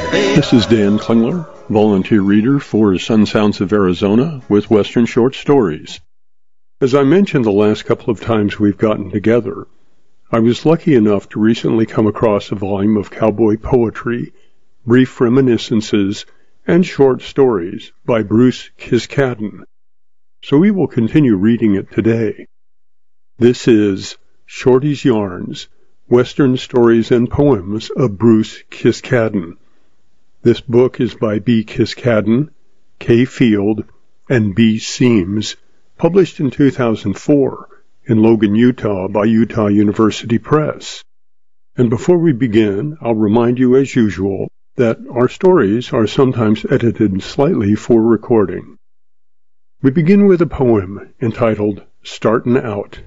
This is Dan Klingler, volunteer reader for Sun Sounds of Arizona with Western Short Stories. As I mentioned the last couple of times we've gotten together, I was lucky enough to recently come across a volume of cowboy poetry, brief reminiscences, and short stories by Bruce Kiskaddon. So we will continue reading it today. This is Shorty's Yarns, Western Stories and Poems of Bruce Kiskaddon. This book is by B. Kiskaddon, K. Field, and B. Seams, published in 2004 in Logan, Utah by Utah University Press. And before we begin, I'll remind you as usual that our stories are sometimes edited slightly for recording. We begin with a poem entitled Startin' Out.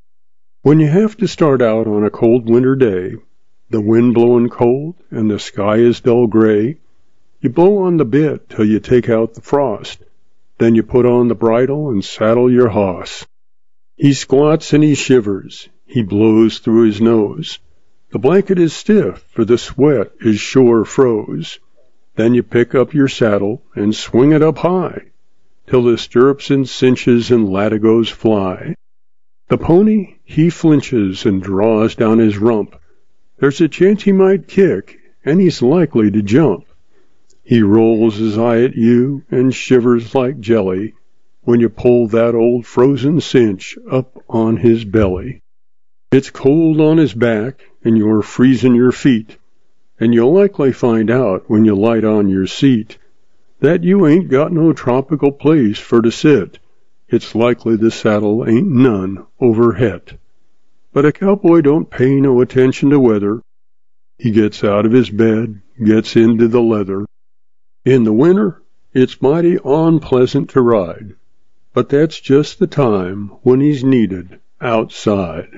When you have to start out on a cold winter day, the wind blowing cold and the sky is dull gray, you blow on the bit till you take out the frost. Then you put on the bridle and saddle your hoss. He squats and he shivers. He blows through his nose. The blanket is stiff, for the sweat is sure froze. Then you pick up your saddle and swing it up high, till the stirrups and cinches and latigos fly. The pony, he flinches and draws down his rump. There's a chance he might kick, and he's likely to jump. He rolls his eye at you and shivers like jelly when you pull that old frozen cinch up on his belly. It's cold on his back and you're freezing your feet, and you'll likely find out when you light on your seat that you ain't got no tropical place for to sit. It's likely the saddle ain't none overhet. But a cowboy don't pay no attention to weather. He gets out of his bed, gets into the leather. In the winter, it's mighty unpleasant to ride, but that's just the time when he's needed outside.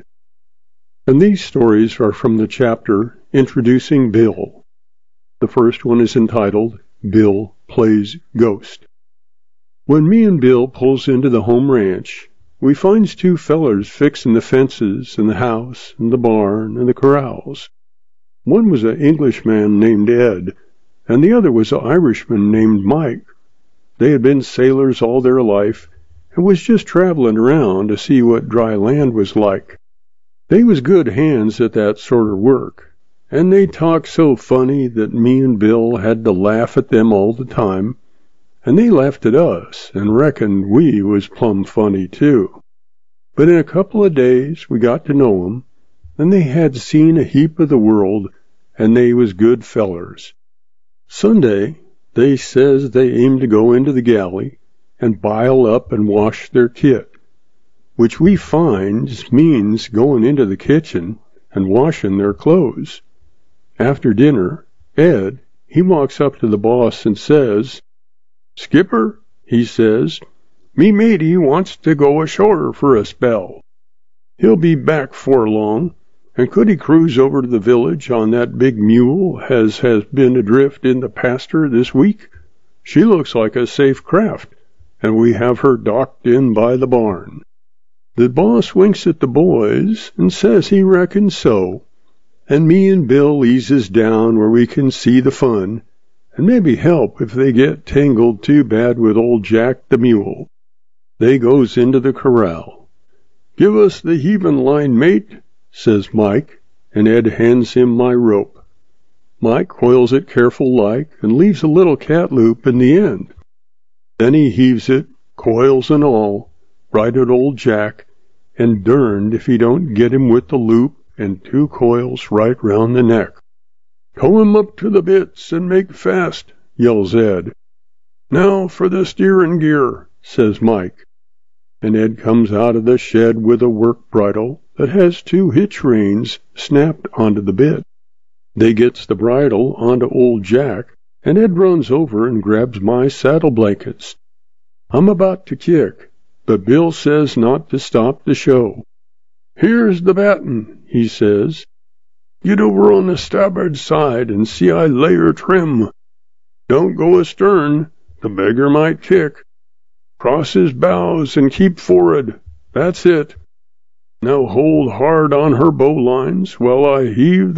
And these stories are from the chapter Introducing Bill. The first one is entitled Bill Plays Ghost. When me and Bill pulls into the home ranch, we finds two fellers fixing the fences and the house and the barn and the corrals. One was an Englishman named Ed, and the other was an Irishman named Mike. They had been sailors all their life and was just traveling around to see what dry land was like. They was good hands at that sort of work, and they talked so funny that me and Bill had to laugh at them all the time, and they laughed at us and reckoned we was plumb funny too. But in a couple of days we got to know 'em, and they had seen a heap of the world, and they was good fellers. Sunday, they says they aim to go into the galley and bile up and wash their kit, which we finds means going into the kitchen and washing their clothes. After dinner, Ed, he walks up to the boss and says, "Skipper," he says, "me matey wants to go ashore for a spell. He'll be back 'fore long, and could he cruise over to the village on that big mule as has been adrift in the pasture this week? She looks like a safe craft, and we have her docked in by the barn." The boss winks at the boys and says he reckons so, and me and Bill eases down where we can see the fun, and maybe help if they get tangled too bad with old Jack the mule. They goes into the corral. "Give us the heaving line, mate," says Mike, and Ed hands him my rope. Mike coils it careful like and leaves a little cat loop in the end. Then he heaves it, coils and all, right at old Jack, and derned if he don't get him with the loop and two coils right round the neck. "Tow him up to the bits and make fast," yells Ed. "Now for the steering gear," says Mike. And Ed comes out of the shed with a work bridle that has two hitch reins snapped onto the bit. They gets the bridle onto old Jack, and Ed runs over and grabs my saddle blankets. I'm about to kick, but Bill says not to stop the show. "Here's the batten," he says. "Get over on the starboard side and see I lay her trim. Don't go astern, the beggar might kick. Cross his bows and keep for'ard. That's it. Now hold hard on her bowlines while I heave the